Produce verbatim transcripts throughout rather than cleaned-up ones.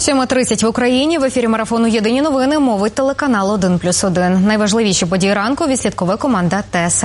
сьома тридцять в Україні. В ефірі марафону «Єдині новини» мовить телеканал один плюс один. Найважливіші події ранку відслідковує команда ТСН.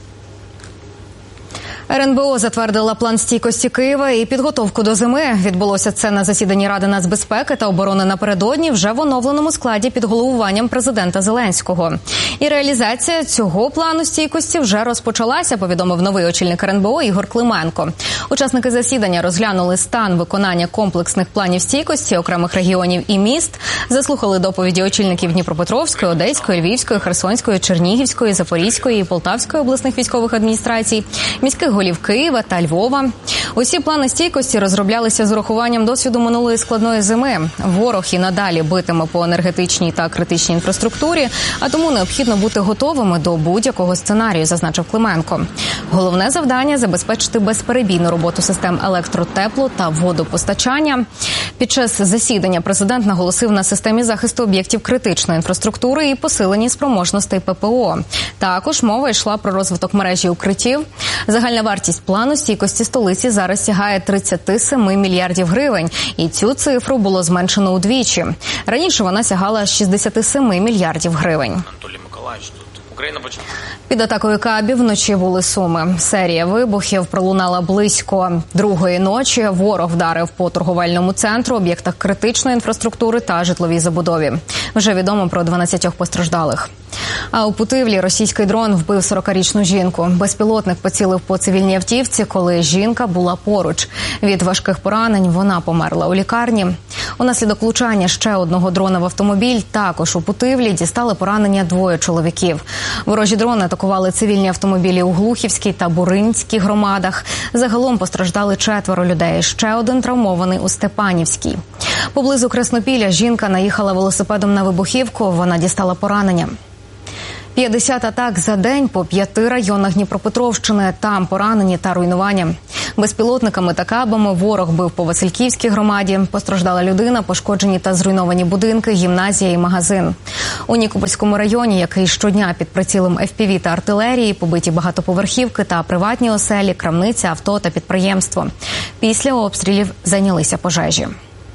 ер ен бе о затвердила план стійкості Києва і підготовку до зими. Відбулося це на засіданні Ради нацбезпеки та оборони напередодні вже в оновленому складі під головуванням президента Зеленського. І реалізація цього плану стійкості вже розпочалася, повідомив новий очільник ер ен бе о Ігор Клименко. Учасники засідання розглянули стан виконання комплексних планів стійкості окремих регіонів і міст, заслухали доповіді очільників Дніпропетровської, Одеської, Львівської, Херсонської, Чернігівської, Запорізької і Полтавської обласних військових адміністрацій, міських голів Києва та Львова. Усі плани стійкості розроблялися з урахуванням досвіду минулої складної зими. Ворог і надалі битиме по енергетичній та критичній інфраструктурі, а тому необхідно бути готовими до будь-якого сценарію, зазначив Клименко. Головне завдання – забезпечити безперебійну роботу систем електро-, тепло- та водопостачання. Під час засідання президент наголосив на системі захисту об'єктів критичної інфраструктури і посиленні спроможностей пе пе о. Також мова йшла про розвиток мережі укриттів. Загальна вартість плану стійкості столиці зараз сягає тридцять сім мільярдів гривень, і цю цифру було зменшено удвічі. Раніше вона сягала шістдесят сім мільярдів гривень. Анатолій Миколаївич, тут Україна почала. Під атакою кабів вночі були Суми. Серія вибухів пролунала близько другої ночі. Ворог вдарив по торговельному центру, об'єктах критичної інфраструктури та житловій забудові. Вже відомо про дванадцять постраждалих. А у Путивлі російський дрон вбив сорокарічну жінку. Безпілотник поцілив по цивільній автівці, коли жінка була поруч. Від важких поранень вона померла у лікарні. Унаслідок влучання ще одного дрона в автомобіль також у Путивлі дістали поранення двоє чоловіків. Ворожі дрони атакували цивільні автомобілі у Глухівській та Буринській громадах. Загалом постраждали четверо людей. Ще один травмований у Степанівській. Поблизу Краснопілля жінка наїхала велосипедом на вибухівку. Вона дістала поранення. п'ятдесят атак за день по п'яти районах Дніпропетровщини. Там поранені та руйнування. Безпілотниками та кабами ворог бив по Васильківській громаді. Постраждала людина, пошкоджені та зруйновані будинки, гімназія і магазин. У Нікопольському районі, який щодня під прицілом еф пі ві та артилерії, побиті багатоповерхівки та приватні оселі, крамниця, авто та підприємство. Після обстрілів зайнялися пожежі.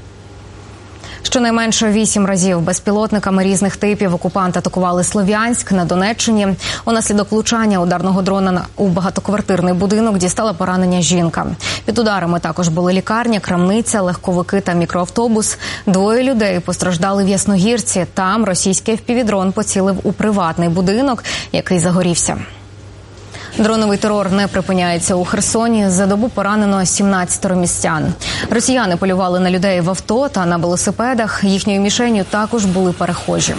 Щонайменше вісім разів безпілотниками різних типів окупанти атакували Слов'янськ на Донеччині. Унаслідок влучання ударного дрона у багатоквартирний будинок дістала поранення жінка. Під ударами також були лікарня, крамниця, легковики та мікроавтобус. Двоє людей постраждали в Ясногірці. Там російський еф пі ві-дрон поцілив у приватний будинок, який загорівся. Дроновий терор не припиняється у Херсоні. За добу поранено сімнадцять містян. Росіяни полювали на людей в авто та на велосипедах. Їхньою мішенню також були перехожі.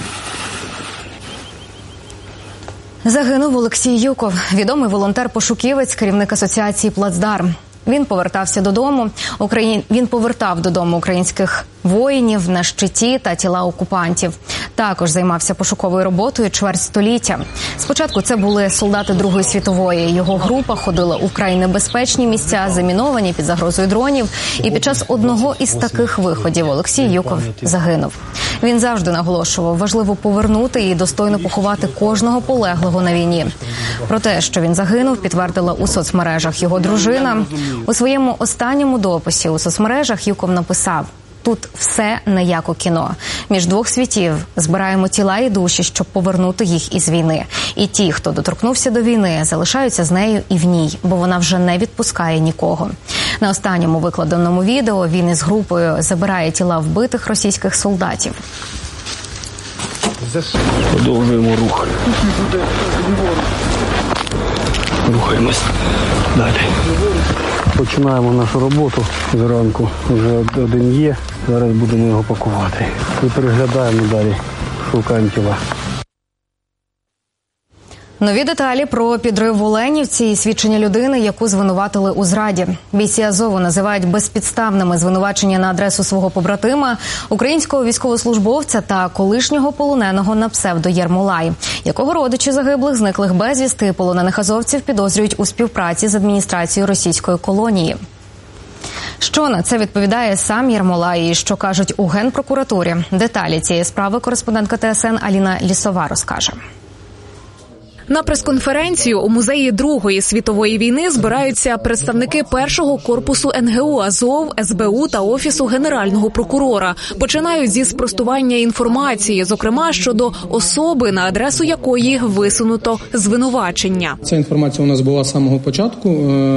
Загинув Олексій Юков, відомий волонтер-пошуківець, керівник асоціації «Плацдарм». Він повертався додому. Україн... Він повертав додому українських воїнів на щиті та тіла окупантів. Також займався пошуковою роботою чверть століття. Спочатку це були солдати Другої світової. Його група ходила у вкрай небезпечні місця, заміновані під загрозою дронів. І під час одного із таких виходів Олексій Юков загинув. Він завжди наголошував, важливо повернути і достойно поховати кожного полеглого на війні. Про те, що він загинув, підтвердила у соцмережах його дружина. У своєму останньому дописі у соцмережах Юков написав: «Тут все не як у кіно. Між двох світів збираємо тіла і душі, щоб повернути їх із війни. І ті, хто доторкнувся до війни, залишаються з нею і в ній, бо вона вже не відпускає нікого». На останньому викладеному відео він із групою забирає тіла вбитих російських солдатів. Продовжуємо рух. Рухаємось далі. Починаємо нашу роботу зранку. Вже один є. Зараз будемо його пакувати. І переглядаємо далі. Шукаємо тіла. Нові деталі про підрив в Оленівці і свідчення людини, яку звинуватили у зраді. Бійці Азову називають безпідставними звинувачення на адресу свого побратима, українського військовослужбовця та колишнього полоненого на псевдо Єрмолай, якого родичі загиблих, зниклих безвісти і полонених азовців підозрюють у співпраці з адміністрацією російської колонії. Що на це відповідає сам Єрмолай і що кажуть у Генпрокуратурі? Деталі цієї справи кореспондентка ТСН Аліна Лісова розкаже. На прес-конференцію у музеї Другої світової війни збираються представники першого корпусу ен ге у «Азов», ес бе у та Офісу Генерального прокурора. Починають зі спростування інформації, зокрема щодо особи, на адресу якої висунуто звинувачення. Ця інформація у нас була з самого початку.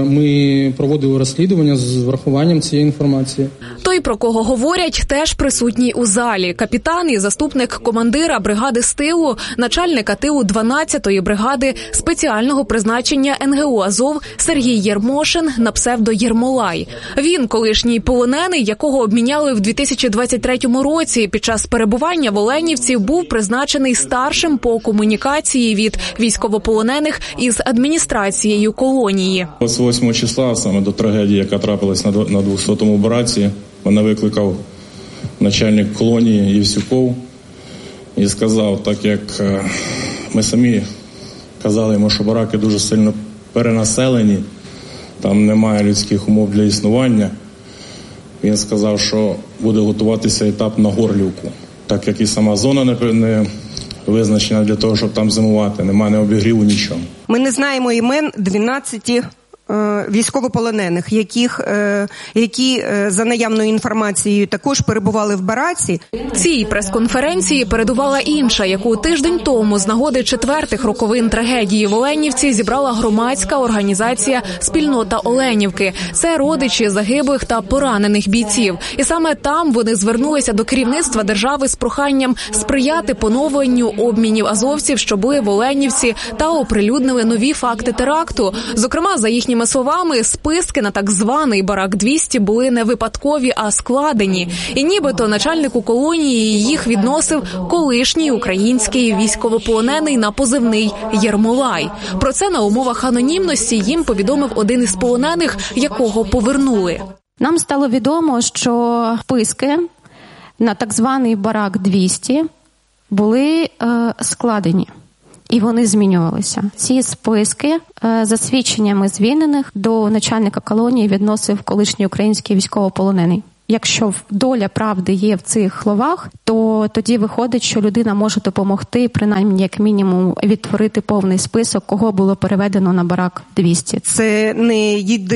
Ми проводили розслідування з врахуванням цієї інформації. Той, про кого говорять, теж присутній у залі. Капітан і заступник командира бригади з тилу, начальника тилу дванадцятої бригади спеціального призначення ен ге у «Азов» Сергій Єрмошин на псевдо Єрмолай. Він колишній полонений, якого обміняли в дві тисячі двадцять третьому році. Під час перебування в Оленівці був призначений старшим по комунікації від військовополонених із адміністрацією колонії. З восьмого числа, саме до трагедії, яка трапилась на двохсотому бараці, мене викликав начальник колонії Євсюков і сказав, так як ми самі казали йому, що бараки дуже сильно перенаселені, там немає людських умов для існування, він сказав, що буде готуватися етап на Горлівку, так як і сама зона не, не визначена для того, щоб там зимувати, немає ні обігріву, нічого. Ми не знаємо імен дванадцяти військовополонених, яких, які за наявною інформацією також перебували в бараці. Цій прес-конференції передувала інша, яку тиждень тому з нагоди четвертих роковин трагедії в Оленівці зібрала громадська організація «Спільнота Оленівки». Це родичі загиблих та поранених бійців. І саме там вони звернулися до керівництва держави з проханням сприяти поновленню обмінів азовців, що були в Оленівці, та оприлюднили нові факти теракту. Зокрема, за їхніми словами, списки на так званий барак двісті були не випадкові, а складені. І нібито начальнику колонії їх відносив колишній український військовополонений на позивний Єрмолай. Про це на умовах анонімності їм повідомив один із полонених, якого повернули. Нам стало відомо, що списки на так званий барак двісті були е, складені. І вони змінювалися. Ці списки за свідченнями звільнених до начальника колонії відносив колишній український військовополонений. Якщо доля правди є в цих словах, то тоді виходить, що людина може допомогти, принаймні, як мінімум, відтворити повний список, кого було переведено на барак двісті. Це не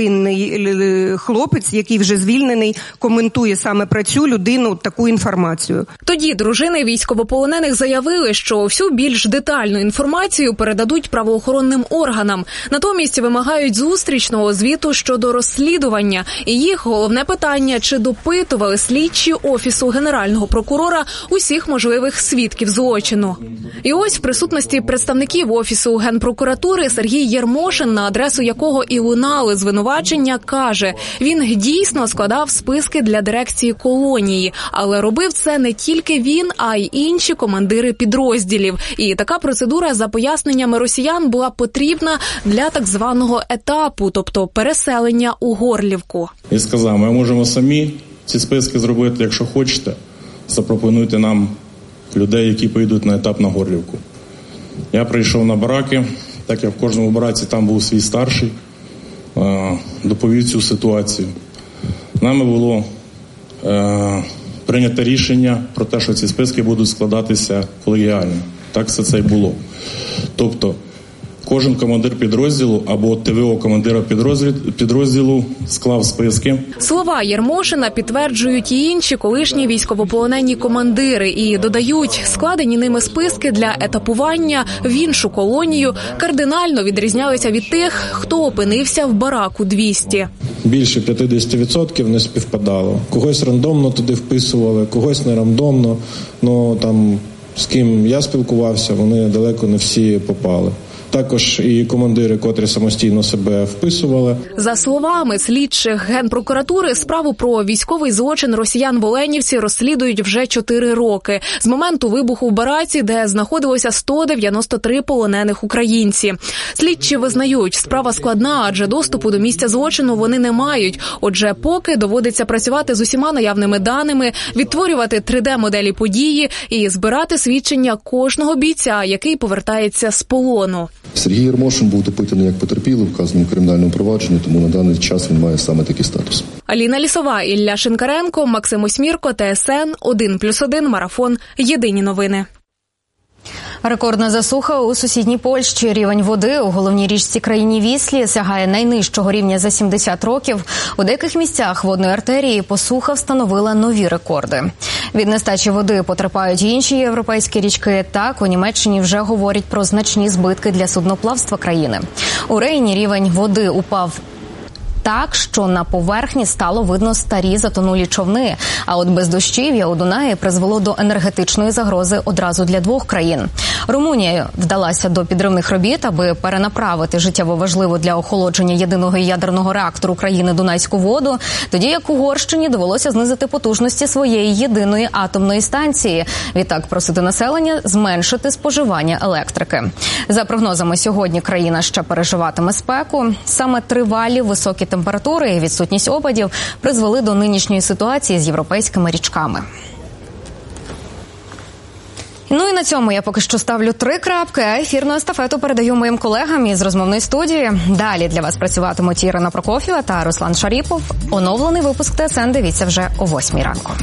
єдиний хлопець, який вже звільнений, коментує саме про цю людину таку інформацію. Тоді дружини військовополонених заявили, що всю більш детальну інформацію передадуть правоохоронним органам. Натомість вимагають зустрічного звіту щодо розслідування. І їх головне питання – чи до опитували слідчі Офісу Генерального прокурора усіх можливих свідків злочину. І ось в присутності представників Офісу Генпрокуратури Сергій Єрмошин, на адресу якого і лунали звинувачення, каже, він дійсно складав списки для дирекції колонії, але робив це не тільки він, а й інші командири підрозділів. І така процедура, за поясненнями росіян, була потрібна для так званого етапу, тобто переселення у Горлівку. І сказав, ми можемо самі ці списки зробити, якщо хочете, запропонуйте нам людей, які поїдуть на етап на Горлівку. Я прийшов на бараки, так як в кожному бараці там був свій старший, доповів цю ситуацію. Нами було е, прийнято рішення про те, що ці списки будуть складатися колегіально. Так все це й було. Тобто, кожен командир підрозділу або те ве о командира підрозділу склав списки. Слова Єрмошина підтверджують і інші колишні військовополонені командири і додають, складені ними списки для етапування в іншу колонію кардинально відрізнялися від тих, хто опинився в бараку двісті. Більше п'ятдесят відсотків не співпадало. Когось рандомно туди вписували, когось не рандомно. Ну там з ким я спілкувався, вони далеко не всі попали. Також і командири, котрі самостійно себе вписували. За словами слідчих Генпрокуратури, справу про військовий злочин росіян в Оленівці розслідують вже чотири роки. З моменту вибуху в бараці, де знаходилося сто дев'яносто три полонених українці. Слідчі визнають, справа складна, адже доступу до місця злочину вони не мають. Отже, поки доводиться працювати з усіма наявними даними, відтворювати три де-моделі події і збирати свідчення кожного бійця, який повертається з полону. Сергій Єрмошин був допитаний як потерпілий, вказаний в кримінальному провадженні, тому на даний час він має саме такий статус. Аліна Лісова, Ілля Шинкаренко, Максим Осьмірко, Т С Н, один плюс один, Марафон, Єдині новини. Рекордна засуха у сусідній Польщі. Рівень води у головній річці країни Віслі сягає найнижчого рівня за сімдесят років. У деяких місцях водної артерії посуха встановила нові рекорди. Від нестачі води потерпають інші європейські річки. Так, у Німеччині вже говорять про значні збитки для судноплавства країни. У Рейні рівень води упав так, що на поверхні стало видно старі затонулі човни. А от бездощів'я у Дунаї призвело до енергетичної загрози одразу для двох країн. Румунія вдалася до підривних робіт, аби перенаправити життєво важливу для охолодження єдиного ядерного реактору країни Дунайську воду, тоді як Угорщині довелося знизити потужності своєї єдиної атомної станції. Відтак просити населення зменшити споживання електрики. За прогнозами, сьогодні країна ще переживатиме спеку. Саме тривалі високі температури і відсутність опадів призвели до нинішньої ситуації з європейськими річками. Ну і на цьому я поки що ставлю три крапки, а ефірну естафету передаю моїм колегам із розмовної студії. Далі для вас працюватимуть Ірина Прокоф'єва та Руслан Шаріпов. Оновлений випуск ТСН дивіться вже о восьмій ранку.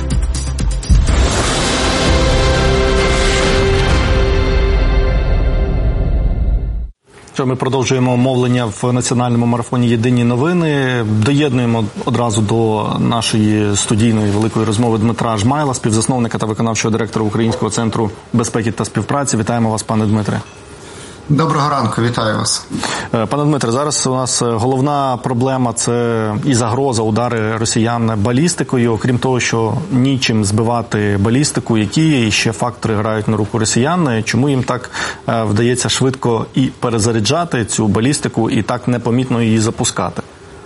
Що ми продовжуємо мовлення в національному марафоні «Єдині новини». Доєднуємо одразу до нашої студійної великої розмови Дмитра Жмайла, співзасновника та виконавчого директора Українського центру безпеки та співпраці. Вітаємо вас, пане Дмитре. Доброго ранку, вітаю вас. Пане Дмитре, зараз у нас головна проблема – це і загроза удари росіян балістикою. Крім того, що нічим збивати балістику, які ще фактори грають на руку росіян, чому їм так вдається швидко і перезаряджати цю балістику і так непомітно її запускати?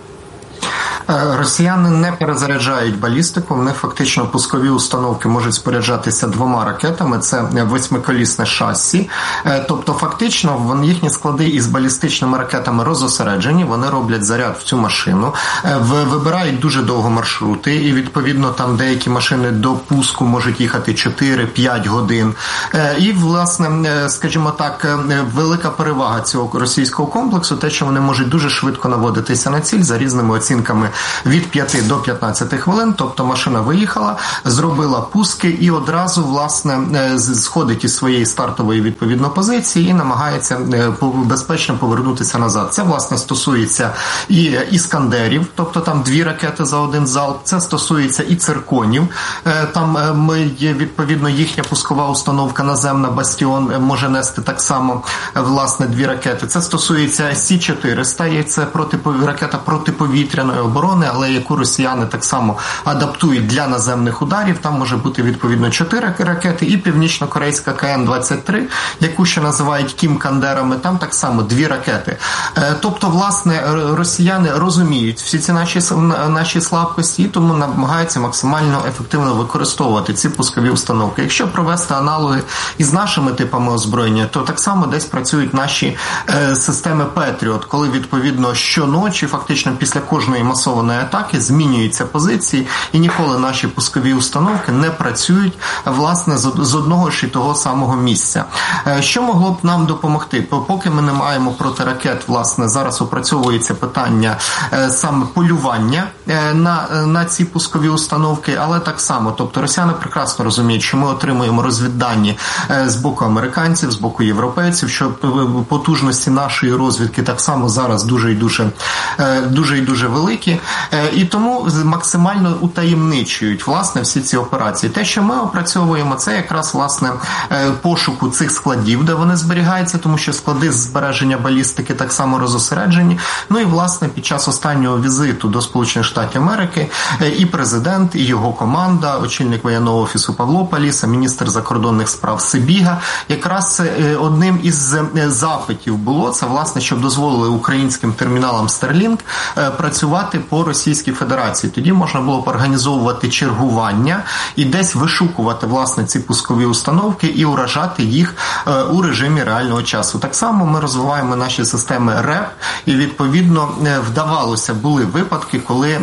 Росіяни не перезаряджають балістику, вони фактично пускові установки можуть споряджатися двома ракетами, це восьмиколісне шасі, тобто фактично їхні склади із балістичними ракетами розосереджені, вони роблять заряд в цю машину, вибирають дуже довго маршрути і відповідно там деякі машини до пуску можуть їхати чотири-п'ять годин. І власне, скажімо так, велика перевага цього російського комплексу, те, що вони можуть дуже швидко наводитися на ціль за різними оцінками від п'яти до п'ятнадцяти хвилин, тобто машина виїхала, зробила пуски і одразу, власне, сходить із своєї стартової, відповідно, позиції і намагається безпечно повернутися назад. Це, власне, стосується і іскандерів, тобто там дві ракети за один залп, це стосується і цирконів, там є, відповідно, їхня пускова установка наземна «Бастіон» може нести так само, власне, дві ракети. Це стосується Сі чотириста, це протипов... ракета протиповітряної оборони, але яку росіяни так само адаптують для наземних ударів. Там може бути, відповідно, чотири ракети і північно-корейська Ка Ен двадцять три, яку ще називають кімкандерами, там так само дві ракети. Тобто, власне, росіяни розуміють всі ці наші, наші слабкості, тому намагаються максимально ефективно використовувати ці пускові установки. Якщо провести аналоги із нашими типами озброєння, то так само десь працюють наші е, системи Петріот, коли, відповідно, щоночі, фактично після кожної масованої атаки змінюються позиції і ніколи наші пускові установки не працюють, власне, з одного ж і того самого місця. Що могло б нам допомогти? Поки ми не маємо протиракет, власне, зараз опрацьовується питання саме полювання на, на ці пускові установки, але так само, тобто росіяни прекрасно розуміють, що ми отримуємо розвіддані з боку американців, з боку європейців, що потужності нашої розвідки так само зараз дуже і дуже, дуже і дуже великі. І тому максимально утаємничують, власне, всі ці операції. Те, що ми опрацьовуємо, це якраз, власне, пошуку цих складів, де вони зберігаються, тому що склади збереження балістики так само розосереджені. Ну і, власне, під час останнього візиту до Сполучених Штатів Америки і президент, і його команда, очільник воєнного офісу Павло Паліса, міністр закордонних справ Сибіга, якраз одним із запитів було, це, власне, щоб дозволили українським терміналам Starlink працювати по Російській Федерації. Тоді можна було б організовувати чергування і десь вишукувати, власне, ці пускові установки і уражати їх е, у режимі реального часу. Так само ми розвиваємо наші системи РЕП і, відповідно, вдавалося, були випадки, коли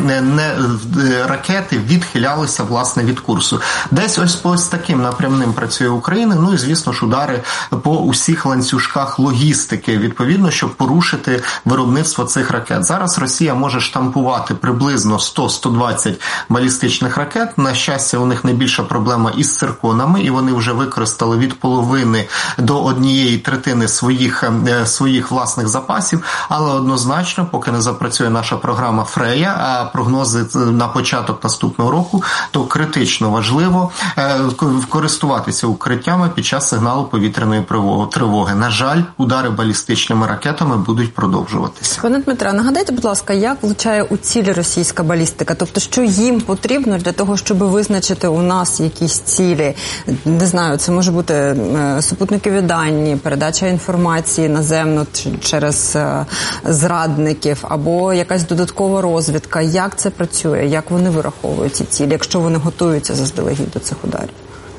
не, не ракети відхилялися, власне, від курсу. Десь ось по ось таким напрямним працює Україна, ну і, звісно ж, удари по усіх ланцюжках логістики, відповідно, щоб порушити виробництво цих ракет. Зараз Росія може штампувати приблизно сто - сто двадцять балістичних ракет. На щастя, у них найбільша проблема із цирконами, і вони вже використали від половини до однієї третини своїх, своїх власних запасів, але однозначно, поки не запрацює наша програма Фрея, а прогнози на початок наступного року, то критично важливо користуватися укриттями під час сигналу повітряної тривоги. На жаль, удари балістичними ракетами будуть продовжуватися. Пане Дмитре, нагадайте, будь ласка, як влучає у цілі російська балістика? Тобто, що їм потрібно для того, щоб визначити у нас якісь цілі? Не знаю, це може бути супутникові дані, передача інформації наземно через зрадників, або якась додаткова розвідка. Як це працює? Як вони вираховують ці цілі, якщо вони готуються заздалегідь до цих ударів?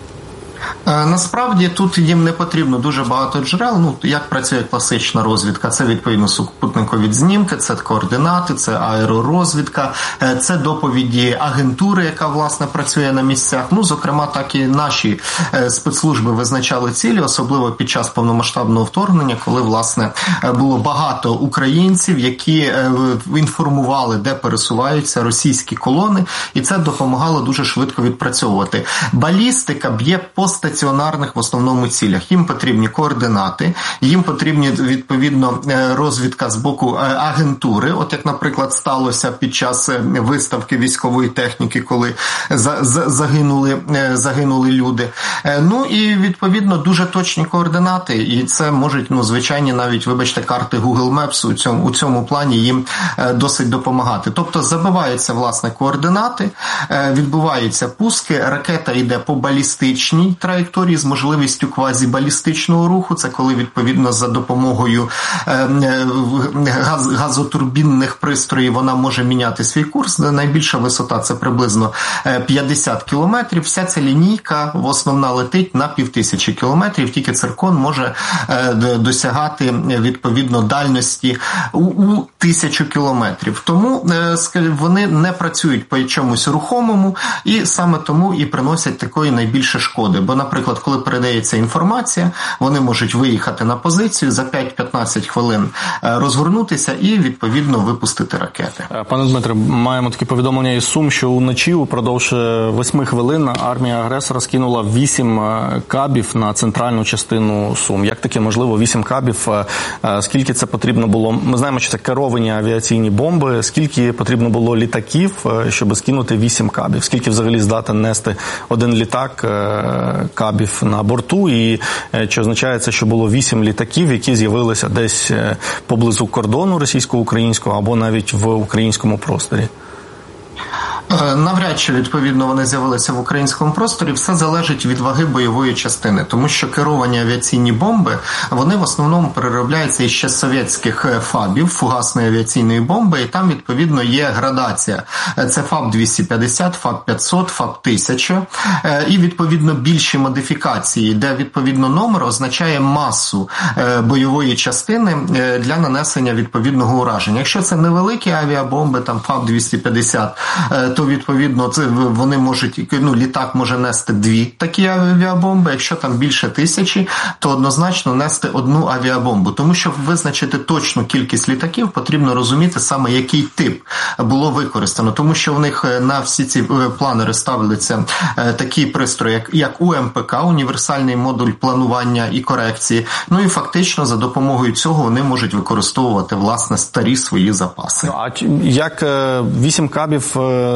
Насправді тут їм не потрібно дуже багато джерел. Ну, як працює класична розвідка? Це, відповідно, супутникові знімки, це координати, це аеророзвідка, це доповіді агентури, яка, власне, працює на місцях. Ну, зокрема, так і наші спецслужби визначали цілі, особливо під час повномасштабного вторгнення, коли, власне, було багато українців, які інформували, де пересуваються російські колони, і це допомагало дуже швидко відпрацьовувати. Балістика б'є по стаціонарних в основному цілях. Їм потрібні координати, їм потрібні, відповідно, розвідка з боку агентури. От як, наприклад, сталося під час виставки військової техніки, коли загинули, загинули люди. Ну і, відповідно, дуже точні координати. І це можуть, ну, звичайні навіть, вибачте, карти Google Maps у цьому, у цьому плані їм досить допомагати. Тобто забиваються, власне, координати, відбуваються пуски, ракета йде по балістичній траєкторії з можливістю квазібалістичного руху. Це коли, відповідно, за допомогою газ, газотурбінних пристроїв вона може міняти свій курс. Найбільша висота – це приблизно п'ятдесят кілометрів. Вся ця лінійка в основна летить на півтисячі кілометрів. Тільки циркон може досягати, відповідно, дальності у, у тисячу кілометрів. Тому вони не працюють по чомусь рухомому, і саме тому і приносять такої найбільше шкоди. Бо, наприклад, коли передається інформація, вони можуть виїхати на позицію, за п'ять-п'ятнадцять хвилин розгорнутися і, відповідно, випустити ракети. Пане Дмитре, маємо такі повідомлення із Сум, що уночі упродовж восьми хвилин армія агресора скинула вісім кабів на центральну частину Сум. Як таке можливо? Вісім кабів. Скільки це потрібно було? Ми знаємо, що це керовані авіаційні бомби. Скільки потрібно було літаків, щоб скинути вісім кабів? Скільки взагалі здатен нести один літак кабів на борту, і чи означає це, що було вісім літаків, які з'явилися десь поблизу кордону російсько-українського або навіть в українському просторі? Навряд чи, відповідно, вони з'явилися в українському просторі. Все залежить від ваги бойової частини, тому що керовані авіаційні бомби, вони в основному переробляються із ще совєтських фабів, фугасної авіаційної бомби, і там, відповідно, є градація. Це ФАБ двісті п'ятдесят, ФАБ п'ятсот, ФАБ тисяча, і, відповідно, більші модифікації, де, відповідно, номер означає масу бойової частини для нанесення відповідного ураження. Якщо це невеликі авіабомби, там ФАБ двісті п'ятдесят, то, відповідно, це вони можуть, ну, літак може нести дві такі авіабомби. Якщо там більше тисячі, то однозначно нести одну авіабомбу. Тому що визначити точну кількість літаків потрібно розуміти саме, який тип було використано. Тому що в них на всі ці планери ставляться такі пристрої, як, як У Ем Пе Ка, універсальний модуль планування і корекції. Ну і фактично за допомогою цього вони можуть використовувати, власне, старі свої запаси. А як вісім кабів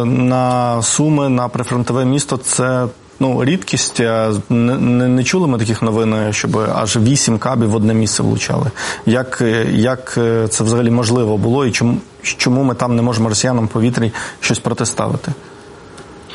на Суми, на прифронтове місто, це, ну, рідкість. Не, не, не чули ми таких новин, щоб аж вісім кабів в одне місце влучали. Як, як це взагалі можливо було і чому, чому ми там не можемо росіянам в повітрі щось протиставити?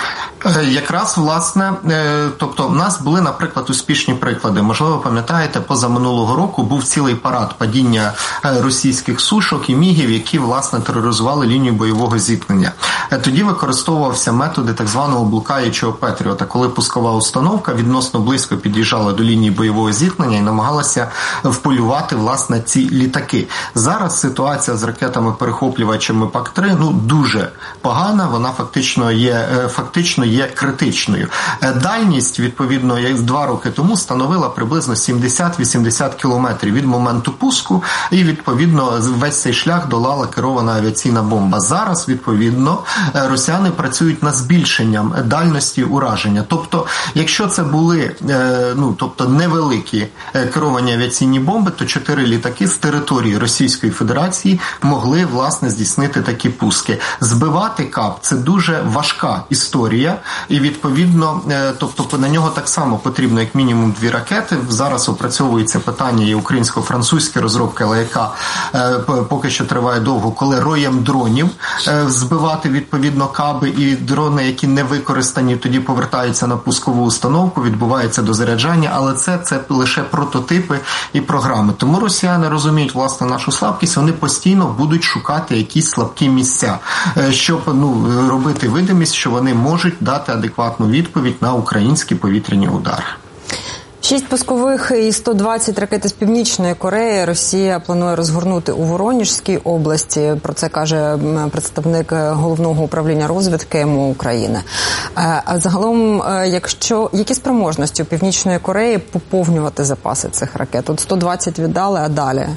Якраз, власне, тобто в нас були, наприклад, успішні приклади. Можливо, пам'ятаєте, позаминулого року був цілий парад падіння російських сушок і мігів, які, власне, тероризували лінію бойового зіткнення. Тоді використовувався методи так званого блукаючого Петріота, коли пускова установка відносно близько під'їжджала до лінії бойового зіткнення і намагалася вполювати, власне, ці літаки. Зараз ситуація з ракетами-перехоплювачами пак три, ну, дуже погана, вона фактично є, фактично є критичною. Дальність, відповідно, як два роки тому становила приблизно сімдесят-вісімдесят кілометрів від моменту пуску, і, відповідно, весь цей шлях долала керована авіаційна бомба. Зараз, відповідно, росіяни працюють над збільшенням дальності ураження. Тобто, якщо це були, ну, тобто невеликі керовані авіаційні бомби, то чотири літаки з території Російської Федерації могли, власне, здійснити такі пуски. Збивати КАП – це дуже важка історія, і, відповідно, тобто на нього так само потрібно як мінімум дві ракети. Зараз опрацьовується питання, є українсько-французькі розробки, але яка поки що триває довго, коли роєм дронів збивати, відповідно, каби, і дрони, які не використані, тоді повертаються на пускову установку, відбувається дозаряджання, але це, це лише прототипи і програми. Тому росіяни розуміють, власне, нашу слабкість, вони постійно будуть шукати якісь слабкі місця, щоб, ну, робити видимість, що вони можуть дати адекватну відповідь на українські повітряні удари. Шість пускових і сто двадцять ракет з Північної Кореї Росія планує розгорнути у Воронежській області. Про це каже представник Головного управління розвідки ем о України. А загалом, якщо які спроможності у Північної Кореї поповнювати запаси цих ракет? От сто двадцять віддали, а далі?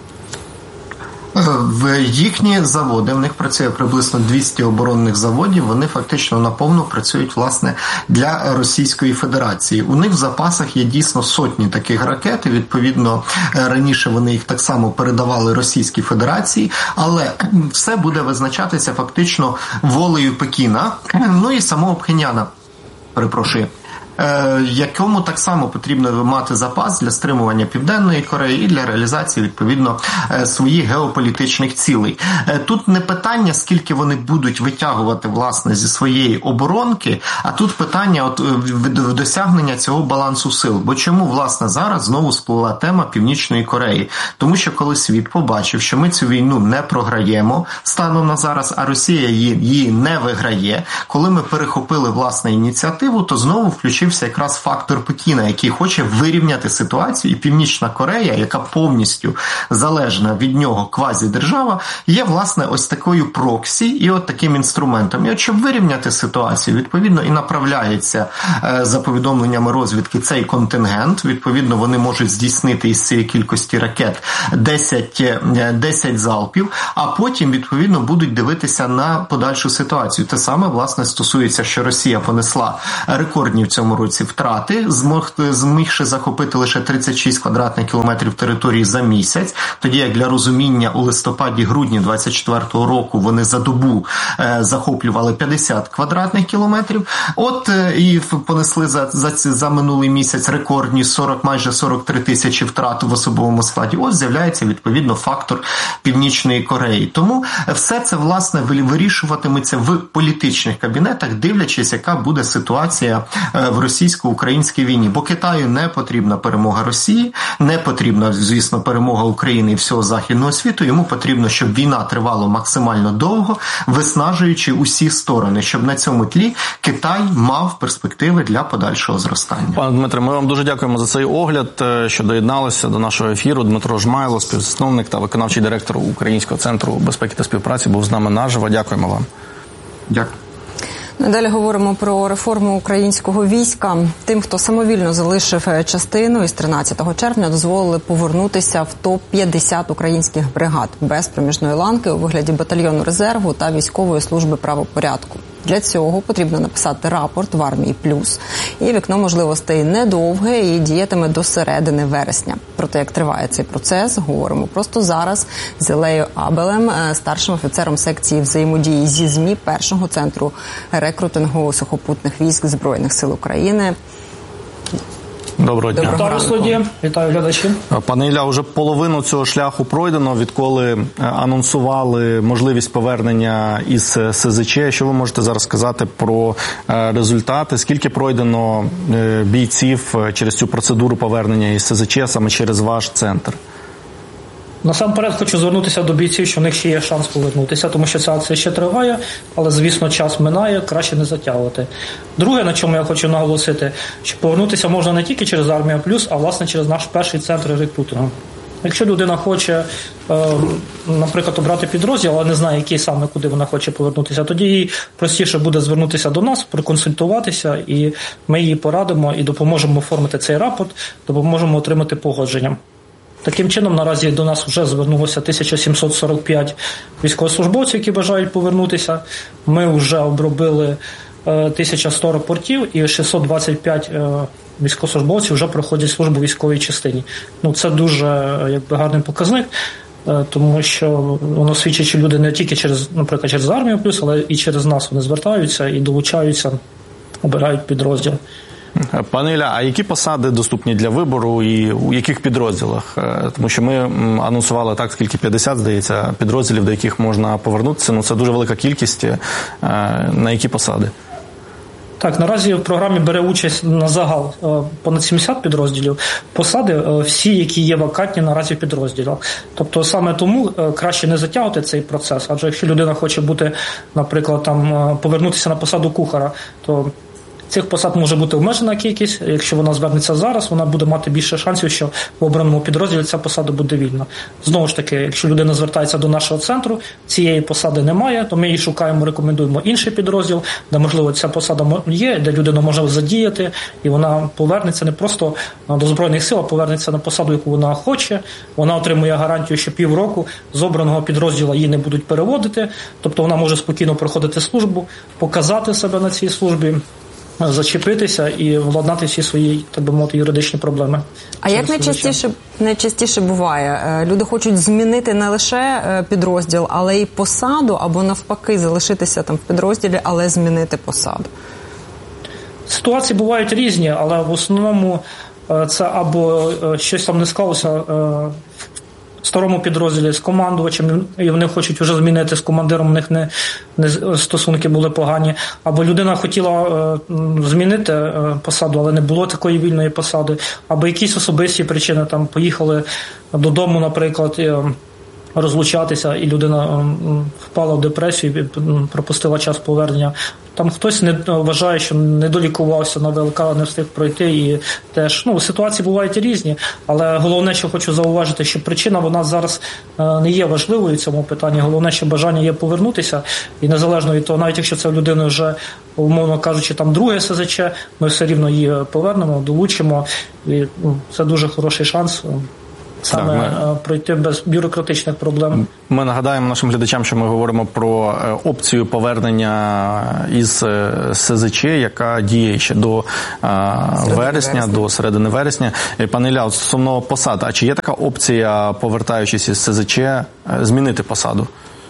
В їхні заводи, в них працює приблизно двісті оборонних заводів, вони фактично наповну працюють, власне, для Російської Федерації. У них в запасах є дійсно сотні таких ракет, і, відповідно, раніше вони їх так само передавали Російській Федерації, але все буде визначатися фактично волею Пекіна, ну і самого Пхеньяна, перепрошую, якому так само потрібно мати запас для стримування Південної Кореї і для реалізації, відповідно, своїх геополітичних цілей. Тут не питання, скільки вони будуть витягувати, власне, зі своєї оборонки, а тут питання от досягнення цього балансу сил. Бо чому, власне, зараз знову сплила тема Північної Кореї? Тому що коли світ побачив, що ми цю війну не програємо станом на зараз, а Росія її, її не виграє, коли ми перехопили, власне, ініціативу, то знову включив якраз фактор Пекіна, який хоче вирівняти ситуацію, і Північна Корея, яка повністю залежна від нього квазідержава, є, власне, ось такою проксі і от таким інструментом. І от щоб вирівняти ситуацію, відповідно, і направляється за повідомленнями розвідки цей контингент, відповідно, вони можуть здійснити із цієї кількості ракет десять залпів, а потім, відповідно, будуть дивитися на подальшу ситуацію. Те саме, власне, стосується, що Росія понесла рекордні в цьому році втрати, змог, змігши захопити лише тридцять шість квадратних кілометрів території за місяць, тоді як для розуміння у листопаді-грудні двадцять четвертого року вони за добу е, захоплювали п'ятдесят квадратних кілометрів. От е, і понесли за, за, за минулий місяць рекордні сорок, майже сорок три тисячі втрат в особовому складі. Ось з'являється, відповідно, фактор Північної Кореї. Тому все це, власне, вирішуватиметься в політичних кабінетах, дивлячись, яка буде ситуація е, в російсько-українській війні. Бо Китаю не потрібна перемога Росії, не потрібна, звісно, перемога України і всього західного світу. Йому потрібно, щоб війна тривала максимально довго, виснажуючи усі сторони, щоб на цьому тлі Китай мав перспективи для подальшого зростання. Пане Дмитре, ми вам дуже дякуємо за цей огляд, що доєдналися до нашого ефіру. Дмитро Жмайло, співзасновник та виконавчий директор Українського центру безпеки та співпраці, був з нами наживо. Дякуємо вам. Дякую. Далі говоримо про реформу українського війська. Тим, хто самовільно залишив частину, із тринадцятого червня дозволили повернутися в топ п'ятдесят українських бригад без проміжної ланки у вигляді батальйону резерву та військової служби правопорядку. Для цього потрібно написати рапорт в Армії Плюс. І вікно можливостей недовге і діятиме до середини вересня. Про те, як триває цей процес, говоримо просто зараз з Ілею Абелем, старшим офіцером секції взаємодії зі ЗМІ першого центру рекрутингу сухопутних військ Збройних сил України. Доброго дня. Вітаю студія, вітаю глядачів. Пане Ілля, вже половину цього шляху пройдено, відколи анонсували можливість повернення із СЗЧ. Що ви можете зараз сказати про результати? Скільки пройдено бійців через цю процедуру повернення із СЗЧ, саме через ваш центр? Насамперед хочу звернутися до бійців, що в них ще є шанс повернутися, тому що ця акція ще триває, але, звісно, час минає, краще не затягувати. Друге, на чому я хочу наголосити, що повернутися можна не тільки через Армія Плюс, а, власне, через наш перший центр рекрутингу. Якщо людина хоче, наприклад, обрати підрозділ, але не знає, який саме, куди вона хоче повернутися, тоді їй простіше буде звернутися до нас, проконсультуватися, і ми їй порадимо і допоможемо оформити цей рапорт, допоможемо отримати погодження. Таким чином, наразі до нас вже звернулося тисяча сімсот сорок п'ять військовослужбовців, які бажають повернутися. Ми вже обробили тисяча сто рапортів і шістсот двадцять п'ять військовослужбовців вже проходять службу в військовій частині. Ну, це дуже якби, гарний показник, тому що воно свідчить, що люди не тільки через, наприклад, через Армію Плюс, але і через нас вони звертаються і долучаються, обирають підрозділ. Пане Ілля, а які посади доступні для вибору і у яких підрозділах? Тому що ми анонсували так, скільки п'ятдесят, здається, підрозділів, до яких можна повернутися. Ну, це дуже велика кількість. На які посади? Так, наразі в програмі бере участь на загал понад сімдесят підрозділів. Посади всі, які є вакантні наразі в підрозділах. Тобто саме тому краще не затягувати цей процес, адже якщо людина хоче бути, наприклад, там повернутися на посаду кухара, то цих посад може бути обмежена кількість. Якщо вона звернеться зараз, вона буде мати більше шансів, що в обраному підрозділі ця посада буде вільна. Знову ж таки, якщо людина звертається до нашого центру, цієї посади немає, то ми її шукаємо, рекомендуємо інший підрозділ, де, можливо, ця посада є, де людина може задіяти, і вона повернеться не просто до Збройних сил, а повернеться на посаду, яку вона хоче. Вона отримує гарантію, що півроку з обраного підрозділу її не будуть переводити, тобто вона може спокійно проходити службу, показати себе на цій службі, зачепитися і владнати всі свої, так би мовити, юридичні проблеми. А як найчастіше, найчастіше буває? Люди хочуть змінити не лише підрозділ, але й посаду, або навпаки залишитися там в підрозділі, але змінити посаду? Ситуації бувають різні, але в основному це або щось там не склалося в старому підрозділі з командувачем, і вони хочуть вже змінити з командиром, у них не, не стосунки були погані. Або людина хотіла е, змінити е, посаду, але не було такої вільної посади. Або якісь особисті причини, там поїхали додому, наприклад, і, е, розлучатися, і людина е, впала в депресію і пропустила час повернення. Там хтось не вважає, що не долікувався на ВЛК, не встиг пройти, і теж, ну, ситуації бувають різні, але головне, що хочу зауважити, що причина, вона зараз не є важливою в цьому питанні, головне, що бажання є повернутися, і незалежно від того, навіть якщо це в людини вже, умовно кажучи, там друге СЗЧ, ми все рівно її повернемо, долучимо, і ну, це дуже хороший шанс саме так, ми... пройти без бюрократичних проблем. Ми нагадаємо нашим глядачам, що ми говоримо про опцію повернення із СЗЧ, яка діє ще до вересня, вересня, до середини вересня. Пане Ілля, стосовно посад, а чи є така опція, повертаючись із СЗЧ, змінити посаду?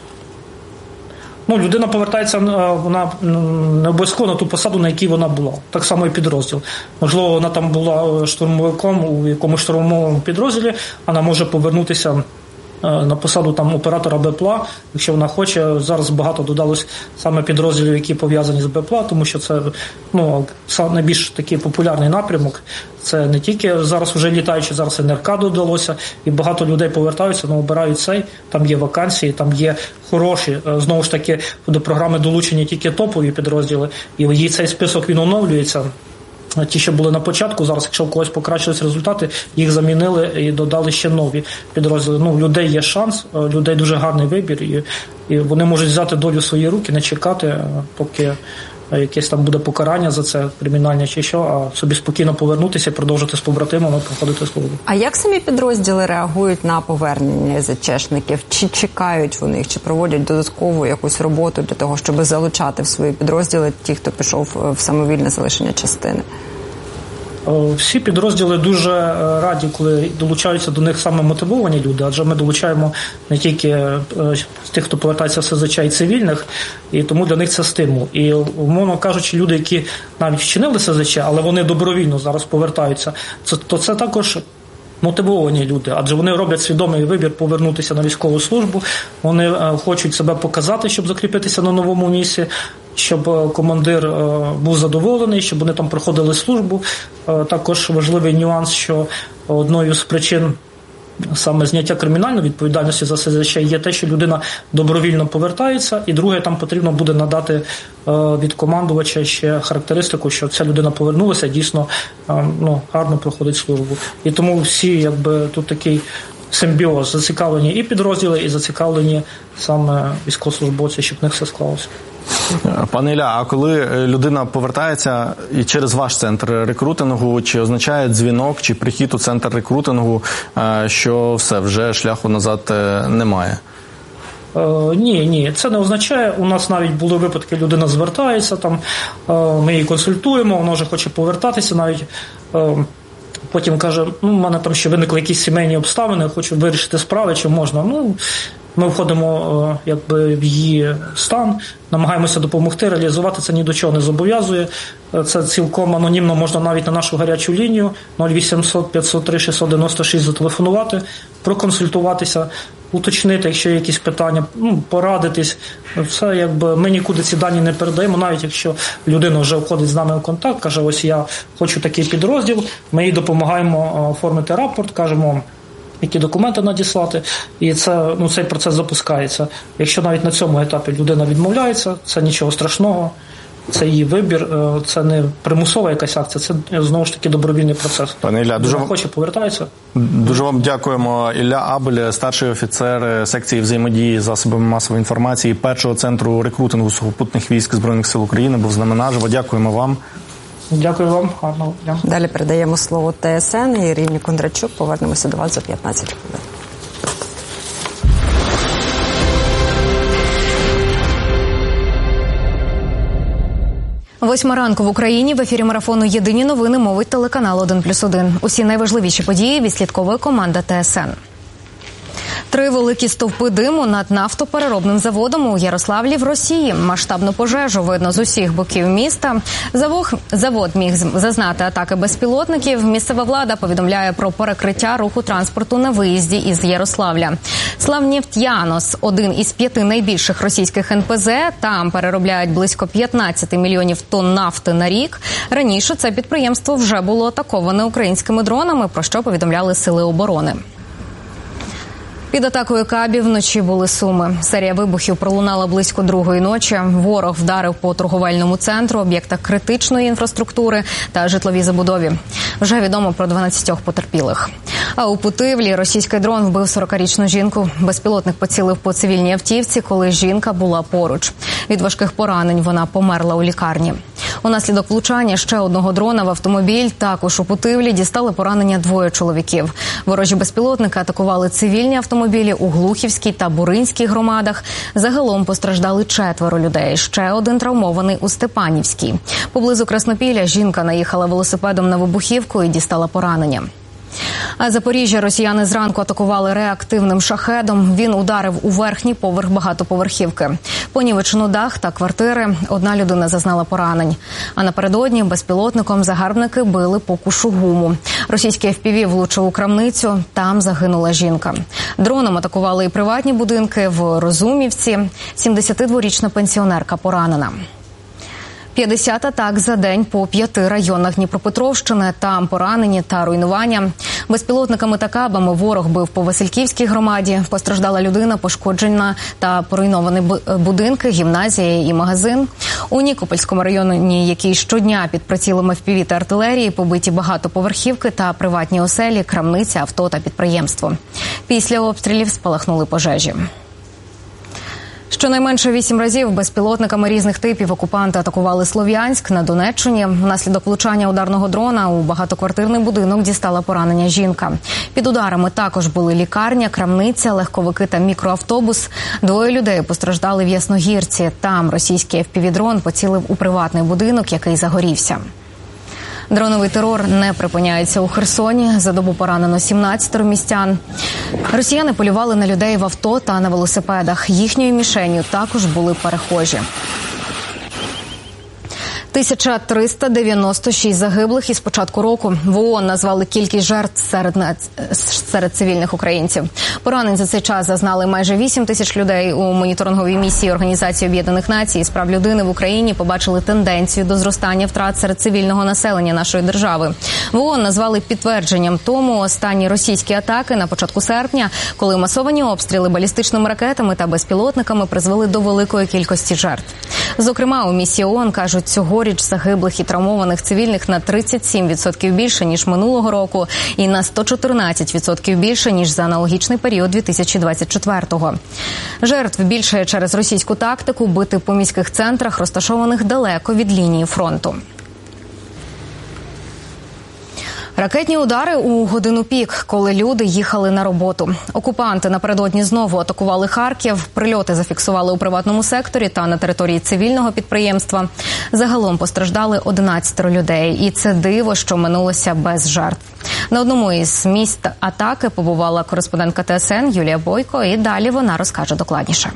Ну, людина повертається, вона не обов'язково на ту посаду, на якій вона була. Так само і підрозділ. Можливо, вона там була штурмовиком у якомусь штурмовому підрозділі, вона може повернутися на посаду там оператора БПЛА, якщо вона хоче. Зараз багато додалось саме підрозділів, які пов'язані з БПЛА, тому що це, ну, найбільш такий популярний напрямок. Це не тільки зараз вже літаючи, зараз ен ер ка додалося, і багато людей повертаються, але обирають цей, там є вакансії, там є хороші, знову ж таки, до програми долучені тільки топові підрозділи, і її цей список, він оновлюється. Ті, що були на початку, зараз, якщо у когось покращились результати, їх замінили і додали ще нові підрозділи. Ну, у людей є шанс, у людей дуже гарний вибір, і, і вони можуть взяти долю в свої руки, не чекати, поки якесь там буде покарання за це, кримінальне чи що, а собі спокійно повернутися і продовжити з побратимами проходити службу. А як самі підрозділи реагують на повернення ЗЧшників? Чи чекають вони їх, чи проводять додаткову якусь роботу для того, щоб залучати в свої підрозділи ті, хто пішов в самовільне залишення частини? Всі підрозділи дуже раді, коли долучаються до них саме мотивовані люди, адже ми долучаємо не тільки з тих, хто повертається в ес зет че, і цивільних, і тому для них це стимул. І, умовно кажучи, люди, які навіть вчинили ес зет че, але вони добровільно зараз повертаються, то це також мотивовані люди, адже вони роблять свідомий вибір повернутися на військову службу, вони хочуть себе показати, щоб закріпитися на новому місці, щоб командир був задоволений, щоб вони там проходили службу. Також важливий нюанс, що одною з причин саме зняття кримінальної відповідальності за ес зет че є те, що людина добровільно повертається, і друге, там потрібно буде надати від командувача ще характеристику, що ця людина повернулася, дійсно ну, гарно проходить службу. І тому всі, якби, тут такий симбіоз, зацікавлені і підрозділи, і зацікавлені саме військовослужбовці, щоб в них все склалося. Пане Ілля, а коли людина повертається і через ваш центр рекрутингу, чи означає дзвінок, чи прихід у центр рекрутингу, що все, вже шляху назад немає? Е, ні, ні, це не означає. У нас навіть були випадки, людина звертається, там, е, ми її консультуємо, вона вже хоче повертатися, навіть е, потім каже, ну, в мене там ще виникли якісь сімейні обставини, хочу вирішити справи, чи можна. Ну, ми входимо якби, в її стан, намагаємося допомогти, реалізувати, це ні до чого не зобов'язує. Це цілком анонімно, можна навіть на нашу гарячу лінію нуль вісімсот п'ятсот три шістсот дев'яносто шість зателефонувати, проконсультуватися, уточнити, якщо є якісь питання, ну, порадитись. Це якби ми нікуди ці дані не передаємо, навіть якщо людина вже входить з нами в контакт, каже, ось я хочу такий підрозділ, ми їй допомагаємо оформити рапорт, кажемо, які документи надіслати, і це, ну, цей процес запускається. Якщо навіть на цьому етапі людина відмовляється, це нічого страшного, це її вибір, це не примусова якась акція, це знову ж таки добровільний процес. Пане Ілля, дуже хоче повертається. Дуже вам дякуємо. Ілля Абель, старший офіцер секції взаємодії з засобами масової інформації першого центру рекрутингу сухопутних військ Збройних сил України, був з нами наживо. Дякуємо вам. Дякую вам. Гарного дня. Далі передаємо слово те ес ен і Ірині Кондрачук. Повернемося до вас за п'ятнадцять хвилин. Восьма ранку в Україні. В ефірі марафону «Єдині новини» мовить телеканал один плюс один. Усі найважливіші події відслідковує команда те ес ен. Три великі стовпи диму над нафтопереробним заводом у Ярославлі в Росії. Масштабну пожежу видно з усіх боків міста. Завод, завод міг зазнати атаки безпілотників. Місцева влада повідомляє про перекриття руху транспорту на виїзді із Ярославля. Славнефтянос – один із п'яти найбільших російських ен пе зет. Там переробляють близько п'ятнадцять мільйонів тонн нафти на рік. Раніше це підприємство вже було атаковане українськими дронами, про що повідомляли Сили оборони. Під атакою кабів вночі були Суми. Серія вибухів пролунала близько другої ночі. Ворог вдарив по торговельному центру, об'єктах критичної інфраструктури та житловій забудові. Вже відомо про дванадцять потерпілих. А у Путивлі російський дрон вбив сорокарічну жінку. Безпілотник поцілив по цивільній автівці, коли жінка була поруч. Від важких поранень вона померла у лікарні. Унаслідок влучання ще одного дрона в автомобіль також у Путивлі дістали поранення двоє чоловіків. Ворожі безпілотники атакували цивільні автомобілі у Глухівській та Буринській громадах. Загалом постраждали четверо людей. Ще один травмований у Степанівській. Поблизу Краснопілля жінка наїхала велосипедом на вибухівку і дістала поранення. А Запоріжжя росіяни зранку атакували реактивним шахедом. Він ударив у верхній поверх багатоповерхівки. Понівечено дах та квартири. Одна людина зазнала поранень. А напередодні безпілотником загарбники били по Кушугуму. Російський еф пі ві влучив у крамницю. Там загинула жінка. Дроном атакували і приватні будинки в Розумівці. сімдесятидворічна пенсіонерка поранена. п'ятдесят атак за день по п'яти районах Дніпропетровщини. Там поранені та руйнування. Безпілотниками та кабами ворог бив по Васильківській громаді. Постраждала людина, пошкоджена та поруйновані будинки, гімназія і магазин. У Нікопольському районі, який щодня під прицілом еф пі ві та артилерії, побиті багатоповерхівки та приватні оселі, крамниця, авто та підприємство. Після обстрілів спалахнули пожежі. Щонайменше вісім разів безпілотниками різних типів окупанти атакували Слов'янськ на Донеччині. Внаслідок влучання ударного дрона у багатоквартирний будинок дістала поранення жінка. Під ударами також були лікарня, крамниця, легковики та мікроавтобус. Двоє людей постраждали в Ясногірці. Там російський еф пі ві-дрон поцілив у приватний будинок, який загорівся. Дроновий терор не припиняється у Херсоні. За добу поранено сімнадцять містян. Росіяни полювали на людей в авто та на велосипедах. Їхньою мішенню також були перехожі. тисяча триста дев'яносто шість загиблих із початку року. В ООН назвали кількість жертв серед, серед цивільних українців. Поранень за цей час зазнали майже вісім тисяч людей. У моніторинговій місії Організації Об'єднаних Націй з прав людини в Україні побачили тенденцію до зростання втрат серед цивільного населення нашої держави. В ООН назвали підтвердженням тому останні російські атаки на початку серпня, коли масовані обстріли балістичними ракетами та безпілотниками призвели до великої кількості жертв. Зокрема, у місії ООН кажуть, цьогоріч загиблих і травмованих цивільних на тридцять сім відсотків більше, ніж минулого року, і на сто чотирнадцять відсотків більше, ніж за аналогічний період дві тисячі двадцять четвертого. Жертв більше через російську тактику бити по міських центрах, розташованих далеко від лінії фронту. Ракетні удари у годину пік, коли люди їхали на роботу. Окупанти напередодні знову атакували Харків. Прильоти зафіксували у приватному секторі та на території цивільного підприємства. Загалом постраждали одинадцять людей. І це диво, що минулося без жертв. На одному із місць атаки побувала кореспондентка Т С Н Юлія Бойко. І далі вона розкаже докладніше.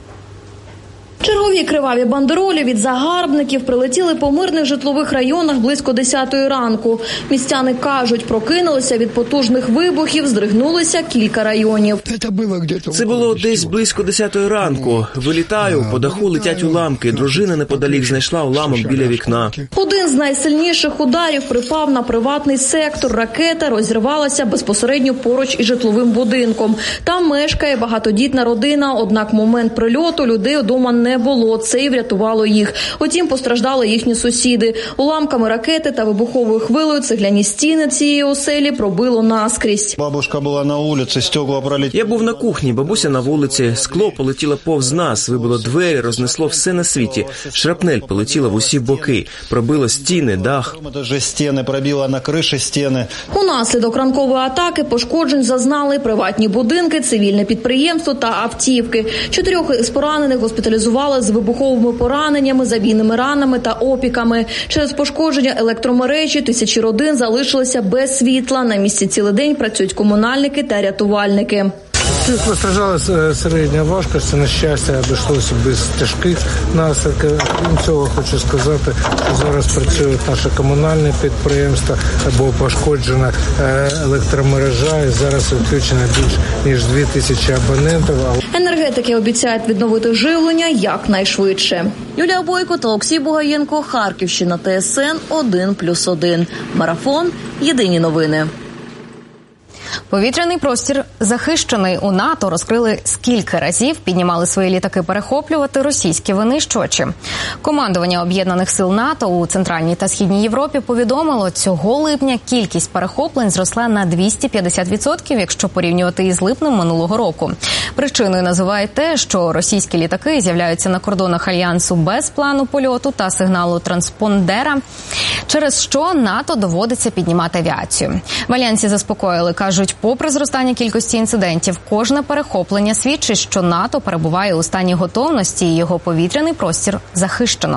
Чергові криваві бандеролі від загарбників прилетіли по мирних житлових районах близько десятої ранку. Містяни кажуть, прокинулися від потужних вибухів, здригнулися кілька районів. Це було десь близько десятої ранку. Вилітаю, по даху летять уламки. Дружина неподалік знайшла уламок біля вікна. Один з найсильніших ударів припав на приватний сектор. Ракета розірвалася безпосередньо поруч із житловим будинком. Там мешкає багатодітна родина, однак момент прильоту людей вдома не було. Це і врятувало їх. Утім, постраждали їхні сусіди. Уламками ракети та вибуховою хвилею цегляні стіни цієї оселі пробило наскрізь. Бабушка була на вулиці, стекла пролетіли. Я був на кухні, бабуся на вулиці. Скло полетіло повз нас, вибило двері, рознесло все на світі. Шрапнель полетіла в усі боки, пробило стіни, дах. Стіни пробило на криші стіни. Унаслідок ранкової атаки пошкоджень зазнали приватні будинки, цивільне підприємство та автівки. Чотирьох із поранених госпіталізували з вибуховими пораненнями, забійними ранами та опіками. Через пошкодження електромережі тисячі родин залишилися без світла. На місці цілий день працюють комунальники та рятувальники. Постраждали середня важкості, на щастя, обійшлося без тяжких наслідків. Крім цього, хочу сказати, що зараз працюють наші комунальні підприємства, бо пошкоджена електромережа і зараз відключено більш ніж дві тисячі абонентів. Енергетики обіцяють відновити живлення якнайшвидше. Юлія Бойко та Олексій Бугаєнко, Харківщина, Т С Н один плюс один. Марафон. Єдині новини. Повітряний простір захищений. У НАТО розкрили, скільки разів піднімали свої літаки перехоплювати російські винищувачі. Командування Об'єднаних сил НАТО у Центральній та Східній Європі повідомило, цього липня кількість перехоплень зросла на двісті п'ятдесят відсотків, якщо порівнювати із липнем минулого року. Причиною називають те, що російські літаки з'являються на кордонах Альянсу без плану польоту та сигналу транспондера, через що НАТО доводиться піднімати авіацію. В Альянсі заспокоїли, кажуть, попри зростання кількості інцидентів, кожне перехоплення свідчить, що НАТО перебуває у стані готовності і його повітряний простір захищено.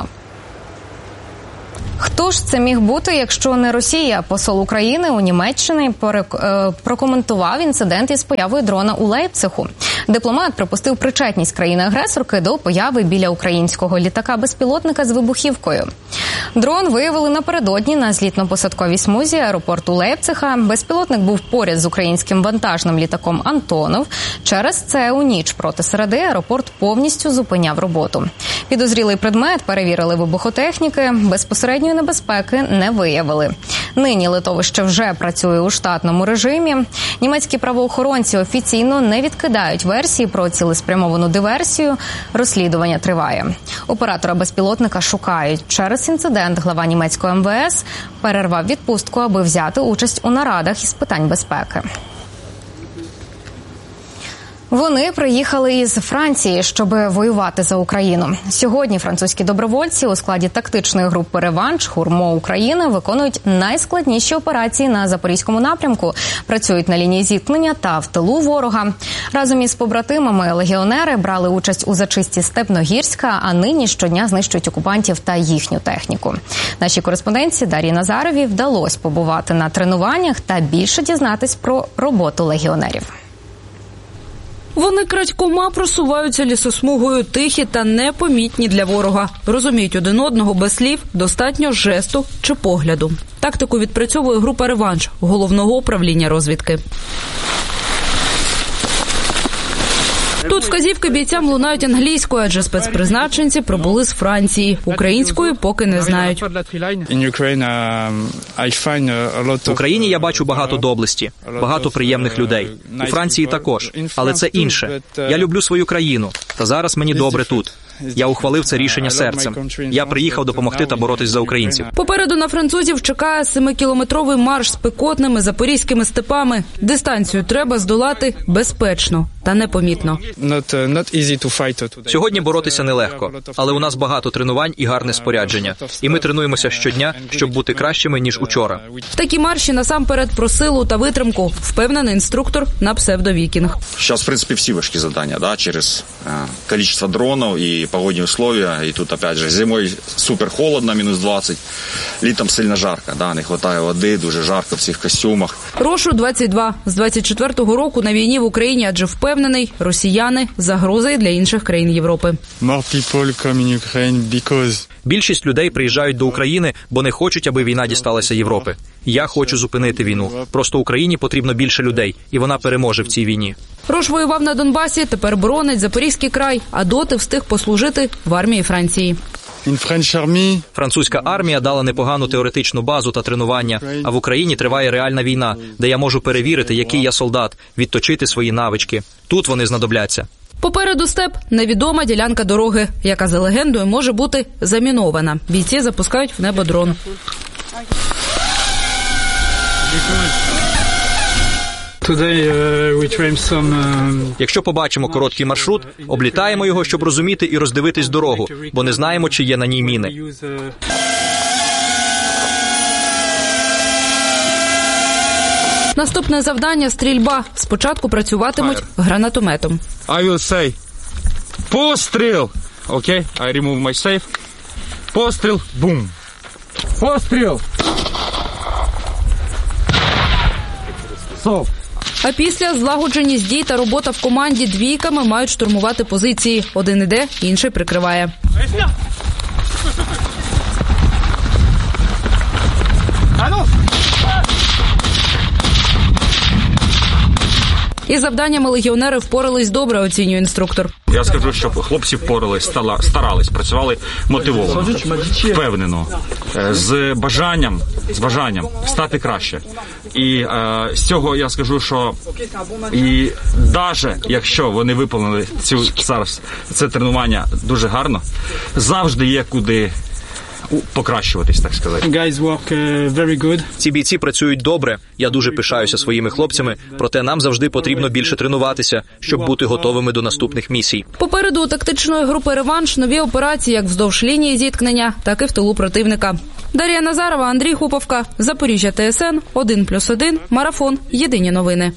Хто ж це міг бути, якщо не Росія? Посол України у Німеччині прокоментував інцидент із появою дрона у Лейпцигу. Дипломат припустив причетність країни-агресорки до появи біля українського літака-безпілотника з вибухівкою. Дрон виявили напередодні на злітно-посадковій смузі аеропорту Лейпцига. Безпілотник був поряд з українським вантажним літаком «Антонов». Через це у ніч проти середи аеропорт повністю зупиняв роботу. Підозрілий предмет перевірили вибухотехніки, безпосередньої небезпеки не виявили. Нині литовище вже працює у штатному режимі. Німецькі правоохоронці офіційно не відкидають версії про цілеспрямовану диверсію. Розслідування триває. Оператора безпілотника шукають. Через інцидент глава німецького ем ве ес перервав відпустку, аби взяти участь у нарадах із питань безпеки. Вони приїхали із Франції, щоб воювати за Україну. Сьогодні французькі добровольці у складі тактичної групи «Реванш» «Хурмо Україна» виконують найскладніші операції на Запорізькому напрямку. Працюють на лінії зіткнення та в тилу ворога. Разом із побратимами легіонери брали участь у зачистці Степногірська, а нині щодня знищують окупантів та їхню техніку. Нашій кореспондентці Дар'ї Назаровій вдалося побувати на тренуваннях та більше дізнатись про роботу легіонерів. Вони крадькома просуваються лісосмугою, тихі та непомітні для ворога. Розуміють один одного без слів, достатньо жесту чи погляду. Тактику відпрацьовує група «Реванш» Головного управління розвідки. Тут вказівки бійцям лунають англійською, адже спецпризначенці прибули з Франції. Українською поки не знають. В Україні я бачу багато доблесті, багато приємних людей. У Франції також, але це інше. Я люблю свою країну, та зараз мені добре тут. Я ухвалив це рішення серцем. Я приїхав допомогти та боротись за українців. Попереду на французів чекає семикілометровий марш з пекотними запорізькими степами. Дистанцію треба здолати безпечно та непомітно. Сьогодні боротися нелегко, але у нас багато тренувань і гарне спорядження. І ми тренуємося щодня, щоб бути кращими, ніж учора. В такі марші насамперед про силу та витримку, впевнений інструктор на псевдовікінг. Зараз, в принципі, всі важкі завдання, да, через е, кількість дронів і погодні условия. І тут, опять же, зимою супер холодно, мінус двадцять, літом сильно жарко, да, не вистачає води, дуже жарко в цих костюмах. Рошу двадцять два. З двадцять четвертого року на війні в Україні, адже впевнений, росіяни – загроза і для інших країн Європи. Більшість людей приїжджають до України, бо не хочуть, аби війна дісталася Європи. Я хочу зупинити війну. Просто Україні потрібно більше людей, і вона переможе в цій війні. Рош воював на Донбасі, тепер боронить Запорізький край, а доти встиг послужити в армії Франції. Французька армія дала непогану теоретичну базу та тренування, а в Україні триває реальна війна, де я можу перевірити, який я солдат, відточити свої навички. Тут вони знадобляться. Попереду степ – невідома ділянка дороги, яка за легендою може бути замінована. Бійці запускають в небо дрон. Якщо побачимо короткий маршрут, облітаємо його, щоб розуміти і роздивитись дорогу, бо не знаємо, чи є на ній міни. Наступне завдання – стрільба. Спочатку працюватимуть гранатометом. I will say постріл. Окей, okay. I remove my safe. Постріл. Бум. Постріл. Сов. А після злагодженість дій та робота в команді двійками мають штурмувати позиції. Один іде, інший прикриває. Із завданнями легіонери впорались добре, оцінює інструктор. Я скажу, що хлопці впорались, старались, працювали мотивовано, впевнено, з бажанням, з бажанням стати краще. І е, з цього я скажу, що і навіть якщо вони виповнили цю зараз це тренування дуже гарно, завжди є куди покращуватись, так сказати. Guys work very good. Ці бійці працюють добре. Я дуже пишаюся своїми хлопцями, проте нам завжди потрібно більше тренуватися, щоб бути готовими до наступних місій. Попереду у тактичної групи «Реванш» нові операції як вздовж лінії зіткнення, так і в тилу противника. Дар'я Назарова, Андрій Хуповка, Запоріжжя ТСН, один плюс один, Марафон, Єдині новини.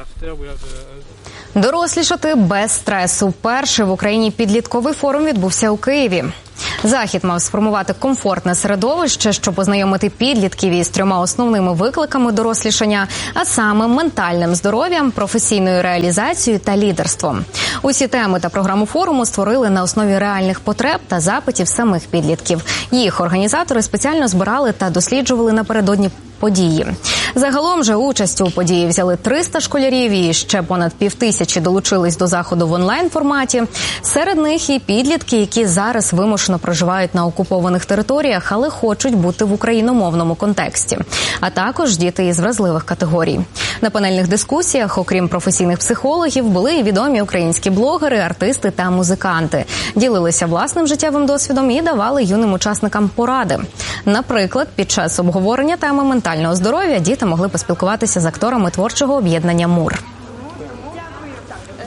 Дорослішати без стресу. Перший в Україні підлітковий форум відбувся у Києві. Захід мав сформувати комфортне середовище, щоб познайомити підлітків із трьома основними викликами дорослішання, а саме ментальним здоров'ям, професійною реалізацією та лідерством. Усі теми та програму форуму створили на основі реальних потреб та запитів самих підлітків. Їх організатори спеціально збирали та досліджували напередодні події. Загалом же участь у події взяли триста школярів і ще понад півтисячі долучились до заходу в онлайн-форматі. Серед них і підлітки, які зараз вимушено проживають на окупованих територіях, але хочуть бути в україномовному контексті. А також діти із вразливих категорій. На панельних дискусіях, окрім професійних психологів, були і відомі українські блогери, артисти та музиканти. Ділилися власним життєвим досвідом і давали юним учасникам поради. Наприклад, під час обговорення теми ментального здоров'я діти могли поспілкуватися з акторами творчого об'єднання «Мур».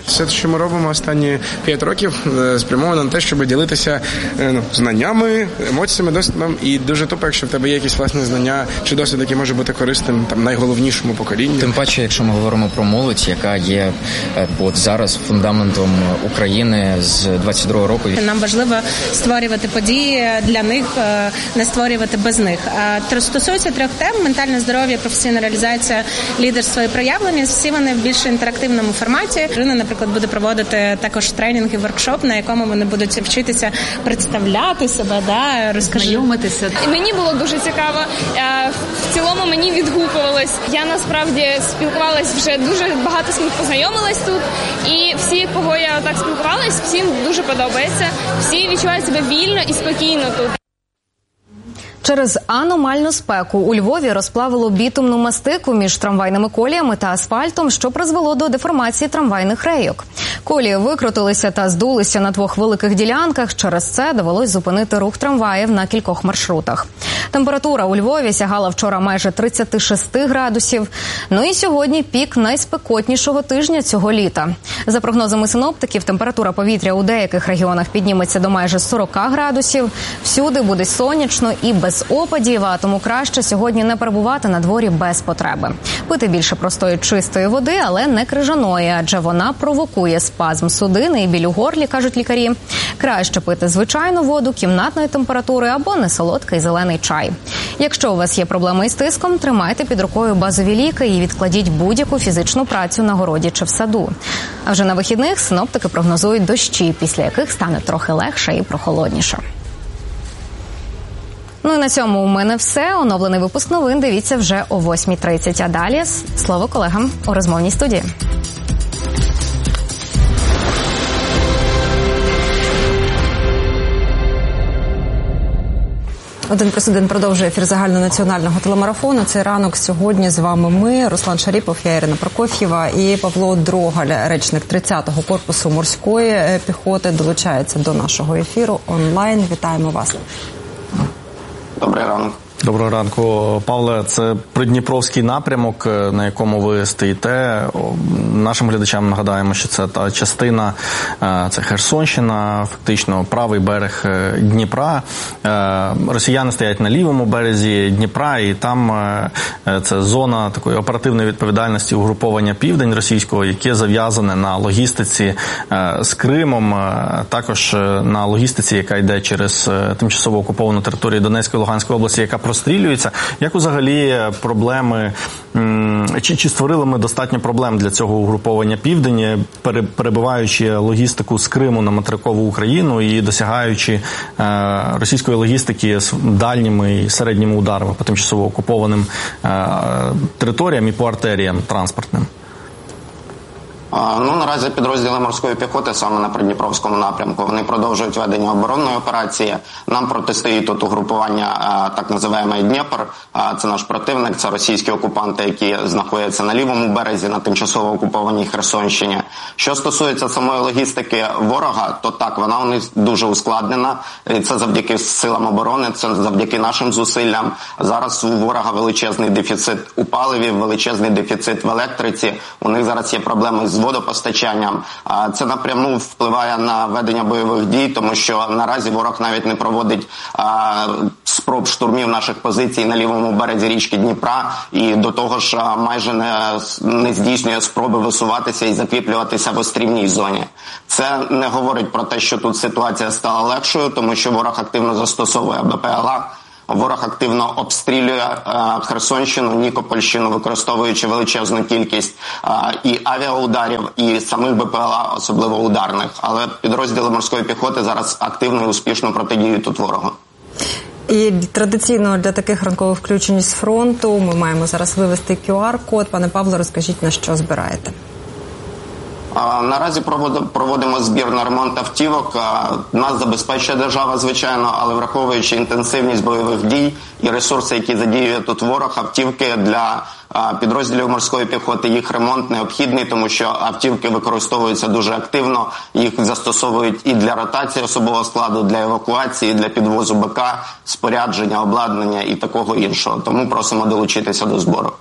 Все, що ми робимо останні п'ять років, спрямовано на те, щоб ділитися ну, знаннями, емоціями, досвідом. І дуже тупо, якщо в тебе є якісь власні знання чи досвід, який може бути корисним там найголовнішому поколінню. Тим паче, якщо ми говоримо про молодь, яка є от зараз фундаментом України з двадцять другого року. Нам важливо створювати події для них, не створювати без них. А стосується трьох тем: ментальне здоров'я, професійна реалізація, лідерство і проявленість. Всі вони в більш інтерактивному форматі. Рина, наприклад, буде проводити також тренінг і воркшоп, на якому вони будуть вчитися представляти себе, да, роззнайомитися. Мені було дуже цікаво. В цілому мені відгукувалось. Я насправді спілкувалась вже дуже багато з ким познайомилась тут. І всі, кого я так спілкувалась, всім дуже подобається. Всі відчувають себе вільно і спокійно тут. Через аномальну спеку у Львові розплавило бітумну мастику між трамвайними коліями та асфальтом, що призвело до деформації трамвайних рейок. Колії викрутилися та здулися на двох великих ділянках. Через це довелось зупинити рух трамваїв на кількох маршрутах. Температура у Львові сягала вчора майже тридцять шість градусів. Ну і сьогодні пік найспекотнішого тижня цього літа. За прогнозами синоптиків, температура повітря у деяких регіонах підніметься до майже сорок градусів. Всюди буде сонячно і без опадів, а тому краще сьогодні не перебувати на дворі без потреби. Пити більше простої чистої води, але не крижаної, адже вона провокує спазм судини і біль у горлі, кажуть лікарі. Краще пити звичайну воду кімнатної температури або несолодкий зелений чай. Якщо у вас є проблеми із тиском, тримайте під рукою базові ліки і відкладіть будь-яку фізичну працю на городі чи в саду. А вже на вихідних синоптики прогнозують дощі, після яких стане трохи легше і прохолодніше. Ну і на цьому у мене все. Оновлений випуск новин дивіться вже о восьмій тридцять. А далі слово колегам у розмовній студії. Один плюс один продовжує ефір загальнонаціонального телемарафону. Цей ранок сьогодні з вами ми, Руслан Шаріпов, я Ірина Прокоф'єва і Павло Дрогаль, речник тридцятого корпусу морської піхоти, долучається до нашого ефіру онлайн. Вітаємо вас. Добрий ранок. Доброго ранку, Павле. Це придніпровський напрямок, на якому ви стоїте. Нашим глядачам нагадаємо, що це та частина, це Херсонщина, фактично правий берег Дніпра. Росіяни стоять на лівому березі Дніпра, і там це зона такої оперативної відповідальності угруповання «Південь» російського, яке зав'язане на логістиці з Кримом, також на логістиці, яка йде через тимчасово окуповану територію Донецької і Луганської області, яка прострілюється. Як взагалі проблеми, чи, чи створили ми достатньо проблем для цього угруповання «Південь», перебиваючи логістику з Криму на материкову Україну і досягаючи е, російської логістики з дальніми і середніми ударами по тимчасово окупованим е, територіям і по артеріям транспортним? Ну, наразі підрозділи морської піхоти саме на Придніпровському напрямку, вони продовжують ведення оборонної операції. Нам протистоїть тут угрупування так називаємий Дніпр. Це наш противник, це російські окупанти, які знаходяться на лівому березі, на тимчасово окупованій Херсонщині. Що стосується самої логістики ворога, то так, вона у них дуже ускладнена. І це завдяки силам оборони, це завдяки нашим зусиллям. Зараз у ворога величезний дефіцит у паливі, величезний дефіцит в електриці. У них зараз є проблеми з водопостачанням. Це напряму впливає на ведення бойових дій, тому що наразі ворог навіть не проводить спроб штурмів наших позицій на лівому березі річки Дніпра і до того ж майже не, не здійснює спроби висуватися і закріплюватися в острівній зоні. Це не говорить про те, що тут ситуація стала легшою, тому що ворог активно застосовує БПЛА. Ворог активно обстрілює е, Херсонщину, Нікопольщину, використовуючи величезну кількість е, і авіаударів, і самих БПЛА, особливо ударних. Але підрозділи морської піхоти зараз активно і успішно протидіють тут ворогу. І традиційно для таких ранкових включень з фронту ми маємо зараз вивести кю ар-код. Пане Павло, розкажіть, на що збираєте? Наразі проводимо збір на ремонт автівок. Нас забезпечує держава, звичайно, але враховуючи інтенсивність бойових дій і ресурси, які задіює тут ворог, автівки для підрозділів морської піхоти, їх ремонт необхідний, тому що автівки використовуються дуже активно, їх застосовують і для ротації особового складу, для евакуації, для підвозу БК, спорядження, обладнання і такого іншого. Тому просимо долучитися до збору.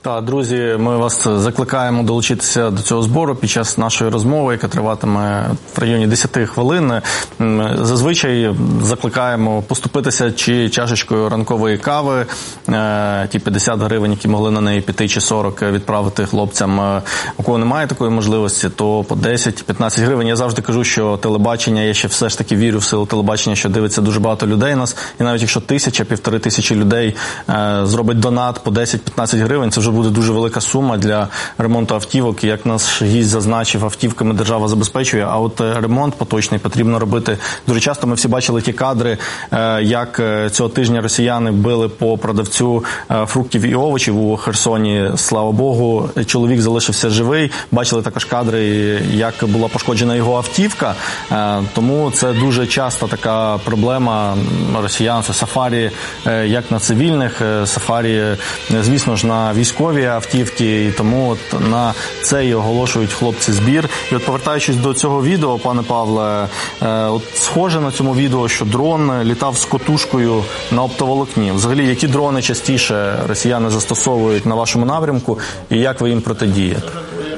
Так, друзі, ми вас закликаємо долучитися до цього збору під час нашої розмови, яка триватиме в районі десять хвилин. Зазвичай закликаємо поступитися чи чашечкою ранкової кави, ті п'ятдесят гривень, які могли на неї піти, чи сорок відправити хлопцям, у кого немає такої можливості, то по десять-п'ятнадцять гривень. Я завжди кажу, що телебачення, я ще все ж таки вірю в силу телебачення, що дивиться дуже багато людей нас, і навіть якщо тисяча, півтори тисячі людей зробить донат по десять-п'ятнадцять гривень, це вже буде дуже велика сума для ремонту автівок. І як наш гість зазначив, автівками держава забезпечує, а от ремонт поточний потрібно робити. Дуже часто ми всі бачили ті кадри, як цього тижня росіяни били по продавцю фруктів і овочів у Херсоні. Слава Богу, чоловік залишився живий. Бачили також кадри, як була пошкоджена його автівка. Тому це дуже часто така проблема росіян. Це сафарі як на цивільних, сафарі, звісно ж, на військові автівки, і тому от на це і оголошують хлопці збір. І от повертаючись до цього відео, пане Павле, от схоже на цьому відео, що дрон літав з котушкою на оптоволокні. Взагалі, які дрони частіше росіяни застосовують на вашому напрямку і як ви їм протидієте?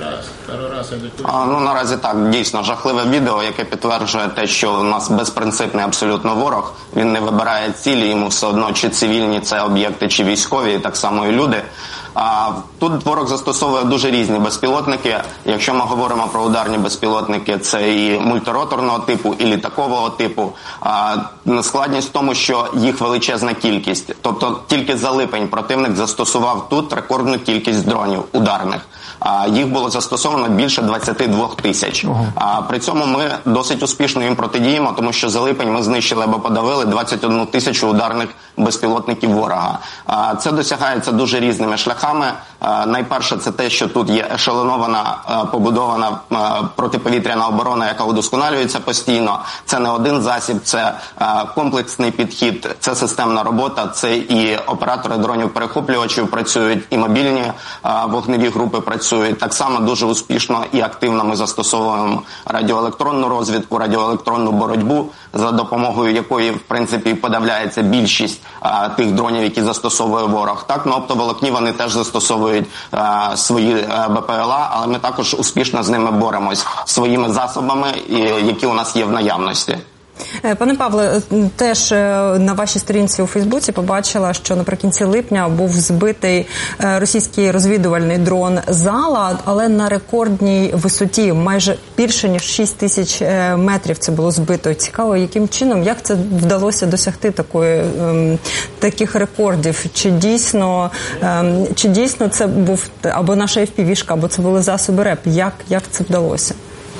А, ну, наразі так, дійсно, жахливе відео, яке підтверджує те, що у нас безпринципний абсолютно ворог. Він не вибирає цілі, йому все одно, чи цивільні це об'єкти, чи військові, і так само і люди. А, тут ворог застосовує дуже різні безпілотники. Якщо ми говоримо про ударні безпілотники, це і мультироторного типу, і літакового типу. А, складність в тому, що їх величезна кількість. Тобто тільки за липень противник застосував тут рекордну кількість дронів ударних. А, їх було застосовано більше двадцять два тисяч. А, при цьому ми досить успішно їм протидіємо, тому що за липень ми знищили або подавили двадцять одну тисячу ударних безпілотників ворога. А, це досягається дуже різними шляхами. А, найперше, це те, що тут є ешелонована, а, побудована а, протиповітряна оборона, яка удосконалюється постійно. Це не один засіб, це а, комплексний підхід, це системна робота, це і оператори дронів-перехоплювачів працюють, і мобільні а, вогневі групи працюють. Так само дуже успішно і активно ми застосовуємо радіоелектронну розвідку, радіоелектронну боротьбу, за допомогою якої, в принципі, подавляється більшість а, тих дронів, які застосовує ворог. Так, на оптоволокні вони теж застосовують а, свої а, Б П Л А, але ми також успішно з ними боремось своїми засобами, і, які у нас є в наявності. Пане Павле, теж на вашій сторінці у Фейсбуці побачила, що наприкінці липня був збитий російський розвідувальний дрон «Зала», але на рекордній висоті, майже більше ніж шість тисяч метрів це було збито. Цікаво, яким чином, як це вдалося досягти такої, таких рекордів? Чи дійсно, чи дійсно це був або наша еф пі ві-шка, або це були засоби РЕП? Як, як це вдалося?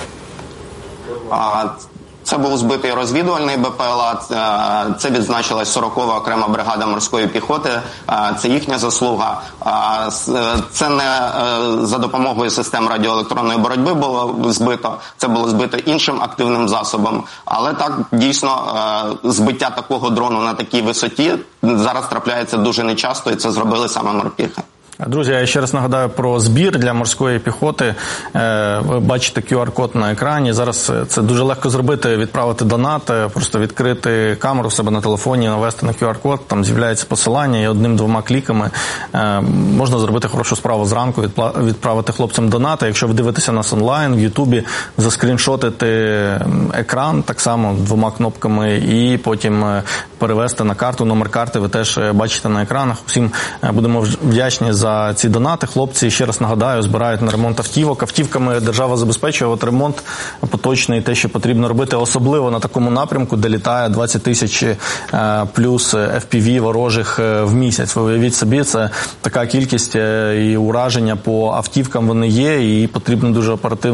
А... Це був збитий розвідувальний Б П Л А, це відзначилась сорокова окрема бригада морської піхоти, це їхня заслуга. Це не за допомогою систем радіоелектронної боротьби було збито, це було збито іншим активним засобом. Але так, дійсно, збиття такого дрону на такій висоті зараз трапляється дуже нечасто, і це зробили саме морпіхи. Друзі, я ще раз нагадаю про збір для морської піхоти. Ви бачите ку ар код на екрані. Зараз це дуже легко зробити, відправити донат, просто відкрити камеру в себе на телефоні, навести на ку ар код, там з'являється посилання, і одним-двома кліками можна зробити хорошу справу зранку, відправити хлопцям донати. Якщо ви дивитеся нас онлайн, в Ютубі, заскріншотити екран так само двома кнопками і потім перевести на карту, номер карти ви теж бачите на екранах. Усім будемо вдячні за За ці донати. Хлопці, ще раз нагадаю, збирають на ремонт автівок. Автівками держава забезпечує, от ремонт поточний, те, що потрібно робити, особливо на такому напрямку, де літає двадцять тисяч плюс еф пі ві ворожих в місяць. Ви уявіть собі, це така кількість, і ураження по автівкам вони є, і потрібно дуже оперативно